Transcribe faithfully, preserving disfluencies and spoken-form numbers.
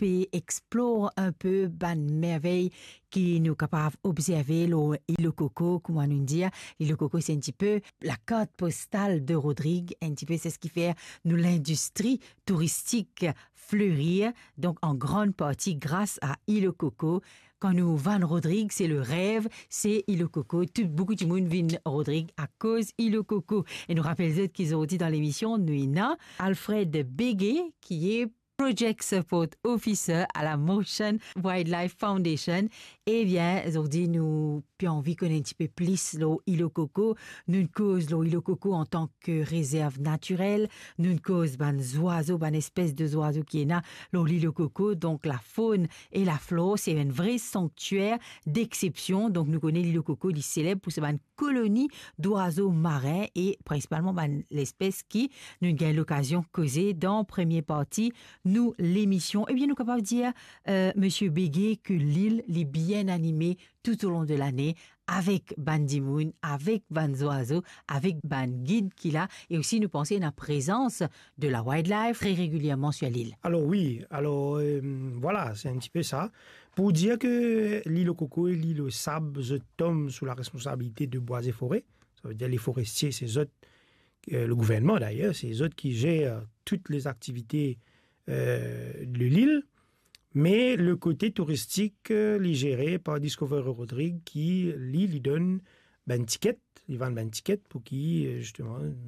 peut explorer un peu ban merveille qui nous capable d'observer l'île Coco, comment nous dire. L'île Coco, c'est un petit peu la carte postale de Rodrigue, un petit peu c'est ce qui fait nous l'industrie touristique fleurir, donc en grande partie grâce à Île Coco. Quand nous Van Rodrigue, c'est le rêve, c'est Île Coco. Tout, beaucoup de monde vient Rodrigue à cause Île Coco. Et nous rappelons qu'ils ont dit dans l'émission, nous avons Alfred Bégué, qui est Project Support Officer à la Motion Wildlife Foundation. Eh bien, ils ont dit, nous, puis envie qu'on ait un petit peu plus l'île Coco. Nous cause l'île Coco en tant que réserve naturelle. Nous cause ban oiseaux, ban espèce de oiseaux qui est là, l'île Coco. Donc, la faune et la flore, c'est un vrai sanctuaire d'exception. Donc, nous connaissons l'île Coco, il est célèbre pour cette colonie d'oiseaux marins et principalement ban, l'espèce qui nous gagne l'occasion de causer dans la première partie nous l'émission. Eh bien, nous sommes capables de dire, euh, Monsieur Bégué, que l'île est bien animée tout au long de l'année avec Bandy Moon, avec Ban Oiseaux, avec Ban Guide qu'il a, et aussi nous penser à la présence de la wildlife très régulièrement sur l'île. Alors oui, alors euh, voilà, c'est un petit peu ça. Pour dire que l'île Coco et l'île Sable tombent sous la responsabilité de Bois et Forêts, ça veut dire les forestiers, c'est eux, euh, le gouvernement d'ailleurs, c'est eux qui gèrent toutes les activités euh, de l'île, mais le côté touristique euh, est géré par Discovery Rodrigue qui, l'île, il donne ben ticket, il vend ben ticket pour qui justement